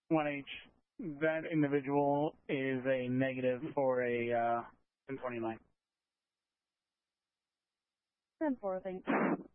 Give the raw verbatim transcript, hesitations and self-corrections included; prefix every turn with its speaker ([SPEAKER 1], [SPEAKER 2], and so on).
[SPEAKER 1] one H. That individual is a negative for a uh, ten twenty-nine.
[SPEAKER 2] ten four, thank you.